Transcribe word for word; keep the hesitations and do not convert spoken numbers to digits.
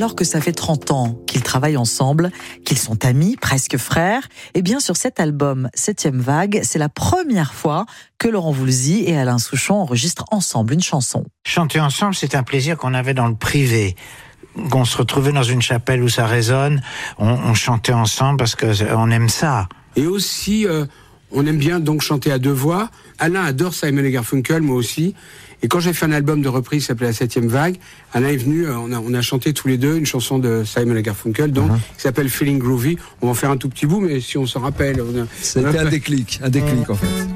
alors que ça fait trente ans qu'ils travaillent ensemble, qu'ils sont amis, presque frères. Eh bien, sur cet album Septième Vague, c'est la première fois que Laurent Voulzy et Alain Souchon enregistrent ensemble une chanson. Chanter ensemble, c'est un plaisir qu'on avait dans le privé. Qu'on se retrouvait dans une chapelle où ça résonne, on, on chantait ensemble parce qu'on aime ça. Et aussi, euh, on aime bien donc chanter à deux voix. Alain adore Simon et Garfunkel, moi aussi. Et quand j'ai fait un album de reprise qui s'appelait La Septième Vague, Alain est venu, euh, on, a, on a chanté tous les deux une chanson de Simon et Garfunkel, donc, uh-huh. qui s'appelle Feeling Groovy. On va en faire un tout petit bout, mais si on s'en rappelle... On a, C'était on a... un déclic, un déclic en fait.